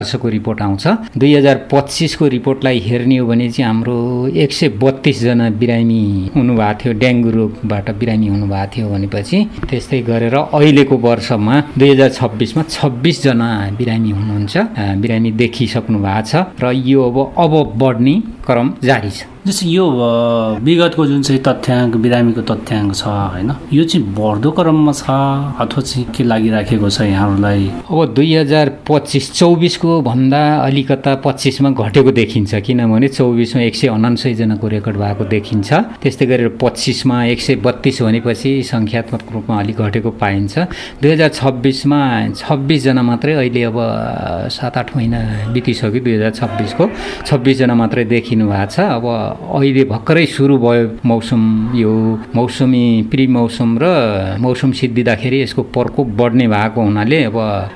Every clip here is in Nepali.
वर्षको रिपोर्ट आउँछ। 2025को रिपोर्टलाई हेर्ने हो भने चाहिँ हाम्रो 132 जना बिरामी हुनुभएको थियो, डेङ्गु रोगबाट बिरामी हुनुभएको थियो भनेपछि त्यस्तै गरेर अहिलेको वर्षमा 2026मा 26 जना बिरामी हुनुहुन्छ, बिरामी देखिसक्नु भएको छ र यो अब बढ्ने क्रम जारी छ। जस्तै यो विगतको जुन चाहिँ तथ्याङ्क बिरामीको तथ्याङ्क छ होइन, यो चाहिँ बढ्दो क्रममा छ अथवा चाहिँ के लागिराखेको छ यहाँहरूलाई? अब 2025-24को भन्दा अलिकता 25मा घटेको देखिन्छ, किनभने 24मा 179 जनाको रेकर्ड भएको देखिन्छ। त्यस्तै गरेर 25मा 132 भनेपछि सङ्ख्यात्मक रूपमा अलिक घटेको पाइन्छ। 2026मा 26 जना मात्रै, अहिले अब 7-8 महिना बितिसक्यो 2026को, 26 जना मात्रै देखिनु भएको छ। अब अहिले भर्खरै सुरु भयो मौसम, यो मौसमी प्रि मौसम र मौसम सिद्धिँदाखेरि यसको प्रकोप बढ्ने भएको हुनाले अब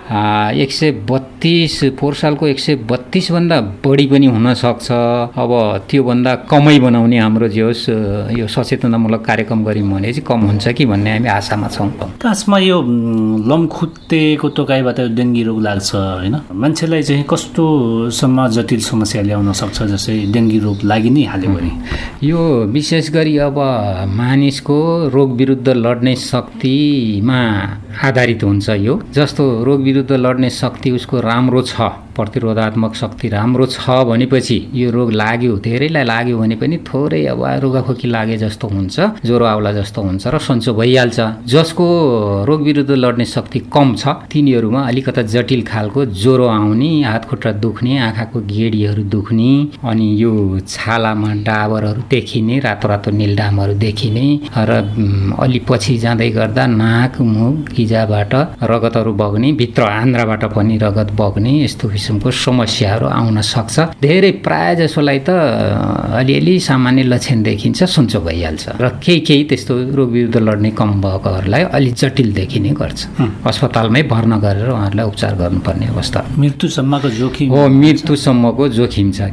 132 पोहोर सालको 132 भन्दा बढी पनि हुनसक्छ। अब त्योभन्दा कमै बनाउने हाम्रो जे होस् यो सचेतनामूलक कार्यक्रम गऱ्यौँ भने चाहिँ कम हुन्छ कि भन्ने हामी आशामा छौँ। खासमा यो लमखुट्टेको टोकाइबाट डेङ्गी रोग लाग्छ होइन, मान्छेलाई चाहिँ कस्तोसम्म जटिल समस्या ल्याउन सक्छ? जस्तै डेङ्गी रोग लागि नै हाल्यो भने यो विशेष गरी अब मानिसको रोग विरुद्ध लड्ने शक्तिमा आधारित हुन्छ। यो जस्तो रोग विरुद्ध लड्ने शक्ति उसको राम्रो छ, प्रतिरोधात्मक शक्ति राम्रो छ भनेपछि यो रोग लाग्यो, धेरैलाई लाग्यो भने पनि थोरै अब रुगाखोकी लागे जस्तो हुन्छ, ज्वरो आउला जस्तो हुन्छ र सन्चो भइहाल्छ। जसको रोग विरुद्ध लड्ने शक्ति कम छ तिनीहरूमा अलिकता जटिल खालको ज्वरो आउने, हात खुट्टा दुख्ने, आँखाको गेडीहरू दुख्ने, अनि यो छालामा डाबरहरू देखिने, रातो रातो नीलडामहरू देखिने र अलि पछि जाँदै गर्दा नाक मुख गिजाबाट रगतहरू बग्ने, भित्र आन्द्राबाट पनि रगत बग्ने, यस्तो किसिमको समस्याहरू आउन सक्छ। धेरै प्राय जसोलाई त अलिअलि सामान्य लक्षण देखिन्छ, सन्चो भइहाल्छ र केही त्यस्तो रोग विरुद्ध लड्ने कम भएकोहरूलाई अलि जटिल देखिने गर्छ। अस्पतालमै भर्ना गरेर उहाँहरूलाई उपचार गर्नुपर्ने अवस्था, मृत्युसम्मको जोखिम हो, मृत्युसम्मको जोखिम छ।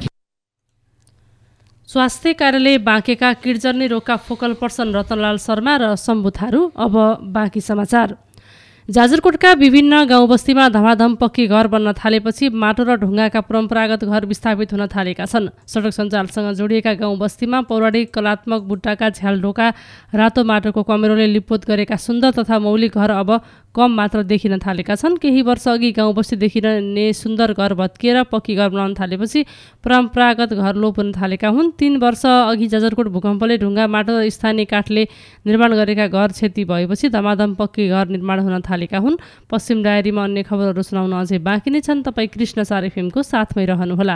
स्वास्थ्य कार्यालय बाँकेका किडजर्नी रोगका फोकल पर्सन रतनलाल शर्मा र शम्भु थारू। अब बाँकी समाचार। जाजरकोटका विभिन्न गाउँ बस्तीमा धमाधम पक्की घर बन्न थालेपछि माटो र ढुङ्गाका परम्परागत घर विस्थापित हुन थालेका छन्। सडक सञ्जालसँग जोडिएका गाउँ बस्तीमा पौराणिक कलात्मक बुट्टाका झ्यालढोका, रातो माटोको कमेरोले लिपोत गरेका सुन्दर तथा मौलिक घर अब कम मात्र देखिन थालेका छन्। केही वर्ष अघि गाउँ बस्ती देखिने सुन्दर घर भत्किएर पक्की घर बनाउन थालेपछि परम्परागत घर लोप हुन थालेका हुन्। 3 वर्ष अघि जाजरकोट भूकम्पले ढुङ्गा माटो र स्थानीय काठले निर्माण गरेका घर क्षति भएपछि धमाधम पक्की घर निर्माण हुन थालेका हुन्। पश्चिम डायरीमा अन्य खबरहरू सुनाउन अझै बाँकी नै छन्। तपाईँ कृष्णसार एफएमको साथमै रहनुहोला।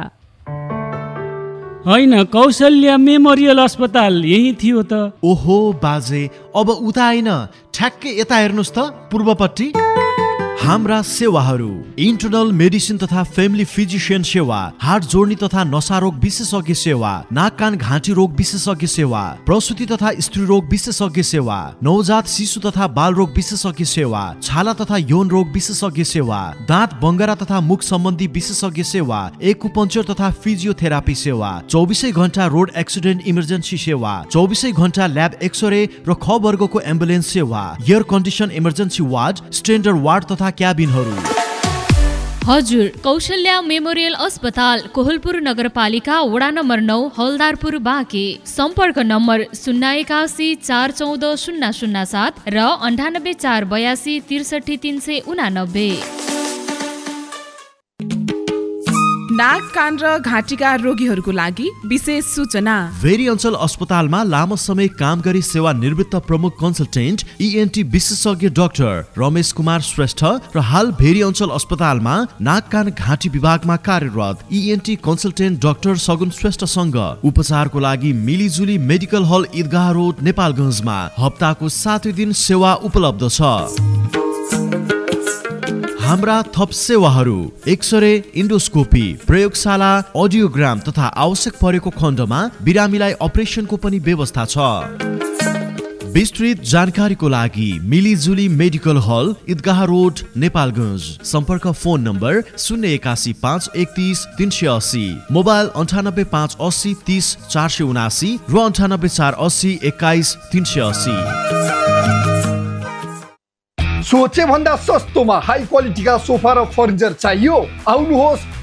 होइन, कौशल्या मेमोरियल अस्पताल यही थियो त। ओहो बाजे, अब उता होइन, ठ्याक्कै यता हेर्नुहोस् त, पूर्वपट्टि। हाम्रा सेवाहरू: इन्टर्नल मेडिसिन तथा फ्यामिली फिजिशियन सेवा, हार्ट जोड्नी तथा नसा रोग विशेषज्ञ सेवा, नाक कान घाँटी रोग विशेषज्ञ सेवा, प्रसुति तथा स्त्री रोग विशेषज्ञ सेवा, नवजात शिशु तथा बाल रोग विशेषज्ञ सेवा, छाला तथा यौन रोग विशेषज्ञ सेवा, दाँत बङ्गरा तथा मुख सम्बन्धी विशेषज्ञ सेवा, एक्युपङ्क्चर तथा फिजियोथेरापी सेवा, 24 घण्टा रोड एक्सिडेन्ट इमर्जेन्सी सेवा, 24 घण्टा ल्याब एक्सरे र ख वर्गको एम्बुलेन्स सेवा, air condition emergency ward, standard ward तथा क्याबिनहरू। हजुर, कौशल्या मेमोरियल अस्पताल, कोहलपुर नगरपालिका, वडा नम्बर 9, हलदारपुर, बाँके। सम्पर्क नम्बर 081 414 007 र 98 482 63 389। नाक कान र घाँटीका रोगीहरूको लागि विशेष सूचना। भेरी अञ्चल अस्पतालमा लामो समय काम गरी सेवा निवृत्त प्रमुख कन्सल्टेन्ट ENT विशेषज्ञ डाक्टर रमेश कुमार श्रेष्ठ र हाल भेरी अञ्चल अस्पतालमा नाक कान घाँटी विभागमा कार्यरत ENT कन्सल्टेन्ट डाक्टर सगुन श्रेष्ठसँग उपचारको लागि मिलिजुली मेडिकल हल ईदगाह रोड, नेपालगञ्जमा हप्ताको 7 दिन सेवा उपलब्ध छ। हाम्रा थप सेवाहरू: एक्सरे, इन्डोस्कोपी, प्रयोगशाला, अडियोग्राम तथा आवश्यक परेको खण्डमा बिरामीलाई अपरेसनको पनि व्यवस्था छ। विस्तृत जानकारीको लागि मिलिजुली मेडिकल हल, ईदगाह रोड, नेपालगञ्ज। सम्पर्क फोन नम्बर 081 531 380, मोबाइल 98 580 30 479 र 98 480 21 380। सोचे भन्दा सस्तोमा हाई क्वालिटीका सोफा र फर्निचर चाहियो? आउनुहोस्